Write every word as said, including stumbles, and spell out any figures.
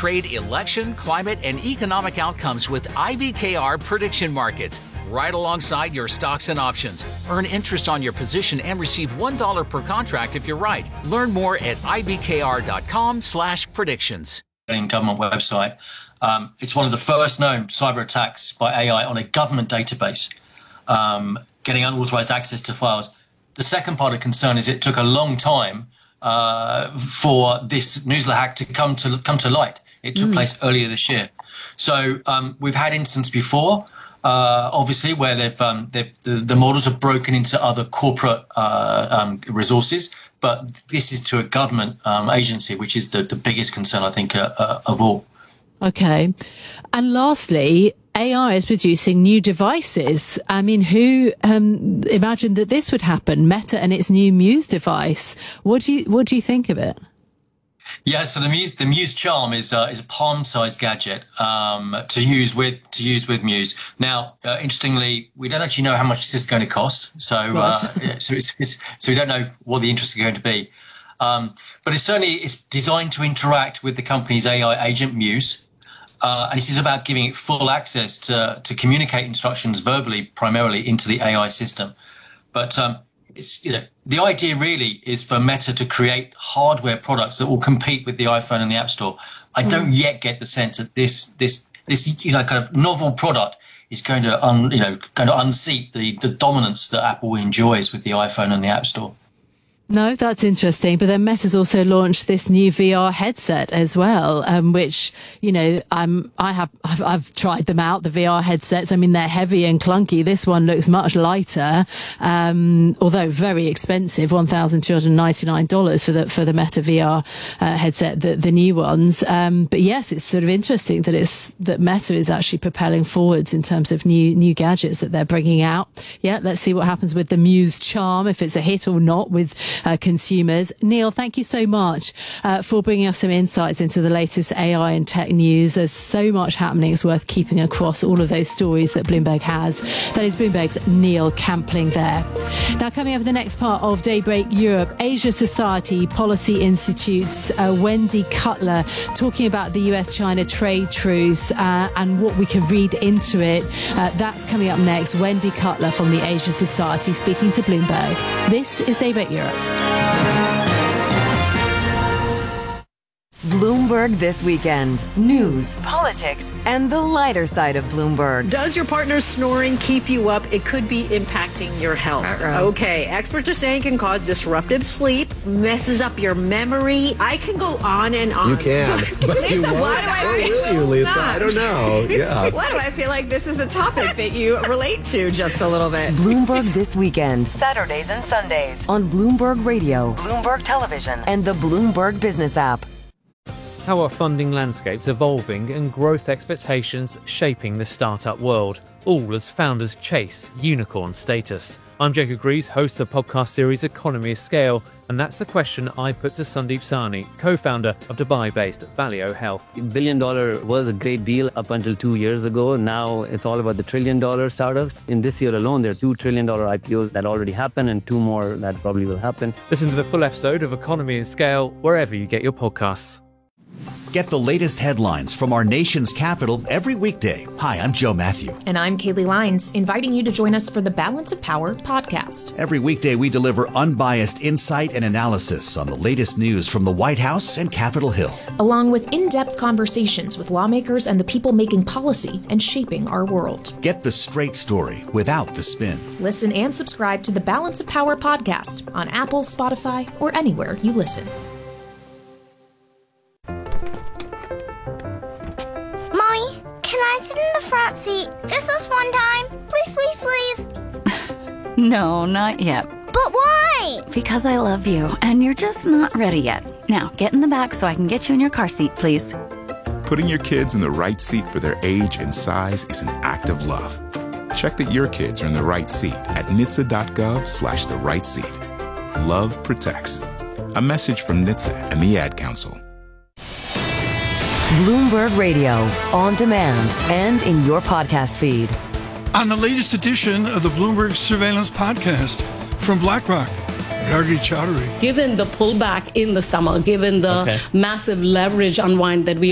trade election, climate, and economic outcomes with I B K R prediction markets, right alongside your stocks and options. Earn interest on your position and receive one dollar per contract if you're right. Learn more at ibkr.com slash predictions. Government website. Um, it's one of the first known cyber attacks by A I on a government database, um, getting unauthorized access to files. The second part of concern is it took a long time uh, for this Newsler hack to come to come to light. It took mm. place earlier this year. So um, we've had instances before, uh, obviously, where they've, um, they've, the, the models have broken into other corporate uh, um, resources. But this is to a government um, agency, which is the, the biggest concern, I think, uh, uh, of all. Okay. And lastly, A I is producing new devices. I mean, who um, imagined that this would happen? Meta and its new Muse device. What do you what do you think of it? Yeah, so the Muse the Muse Charm is uh, is a palm-sized gadget um, to use with to use with Muse. Now, uh, interestingly, we don't actually know how much this is going to cost. So, right. uh, so it's, it's so we don't know what the interest is going to be. Um, but it's certainly it's designed to interact with the company's A I agent Muse. Uh, and this is about giving it full access to, to communicate instructions verbally, primarily into the A I system. But um, it's, you know, the idea really is for Meta to create hardware products that will compete with the iPhone and the App Store. I don't mm. yet get the sense that this this this you know kind of novel product is going to un, you know going to unseat the the dominance that Apple enjoys with the iPhone and the App Store. No, that's interesting. But then Meta's also launched this new V R headset as well, um, which, you know, I'm, I have, I've, I've tried them out, the V R headsets. I mean, they're heavy and clunky. This one looks much lighter, um, although very expensive, one thousand two hundred ninety-nine dollars for the, for the Meta V R uh, headset, the, the new ones. Um, but yes, it's sort of interesting that it's, that Meta is actually propelling forwards in terms of new, new gadgets that they're bringing out. Yeah, let's see what happens with the Muse Charm, if it's a hit or not with Uh, consumers. Neil, thank you so much uh, for bringing us some insights into the latest A I and tech news. There's so much happening. It's worth keeping across all of those stories that Bloomberg has. That is Bloomberg's Neil Campling there. Now, coming up in the next part of Daybreak Europe, Asia Society Policy Institute's uh, Wendy Cutler talking about the U S China trade truce uh, and what we can read into it. Uh, that's coming up next. Wendy Cutler from the Asia Society speaking to Bloomberg. This is Daybreak Europe. Bloomberg This Weekend. News, politics, and the lighter side of Bloomberg. Does your partner's snoring keep you up? It could be impacting your health. Uh-oh. Okay, experts are saying it can cause disruptive sleep, messes up your memory. I can go on and on. You can. But Lisa, you why do I or feel will you, Lisa? not? I don't know. Yeah. Why do I feel like this is a topic that you relate to just a little bit? Bloomberg This Weekend. Saturdays and Sundays on Bloomberg Radio, Bloomberg Television, and the Bloomberg Business app. How are funding landscapes evolving and growth expectations shaping the startup world, all as founders chase unicorn status? I'm Jacob Greaves, host of the podcast series Economy of Scale, and that's the question I put to Sandeep Sahni, co-founder of Dubai-based Valeo Health. Billion dollar was a great deal up until two years ago. Now it's all about the trillion dollar startups. In this year alone, there are two trillion dollar I P Os that already happened and two more that probably will happen. Listen to the full episode of Economy of Scale wherever you get your podcasts. Get the latest headlines from our nation's capital every weekday. Hi, I'm Joe Matthew. And I'm Kaylee Lines, inviting you to join us for the Balance of Power podcast. Every weekday, we deliver unbiased insight and analysis on the latest news from the White House and Capitol Hill, along with in-depth conversations with lawmakers and the people making policy and shaping our world. Get the straight story without the spin. Listen and subscribe to the Balance of Power podcast on Apple, Spotify, or anywhere you listen. Can I sit in the front seat just this one time? Please, please, please. No, not yet. But why? Because I love you, and you're just not ready yet. Now, get in the back so I can get you in your car seat, please. Putting your kids in the right seat for their age and size is an act of love. Check that your kids are in the right seat at N H T S A dot gov slash the right seat. Love protects. A message from N H T S A and the Ad Council. Bloomberg Radio, on demand and in your podcast feed. On the latest edition of the Bloomberg Surveillance Podcast from BlackRock, Gargi Chaudhry. Given the pullback in the summer, given the okay. massive leverage unwind that we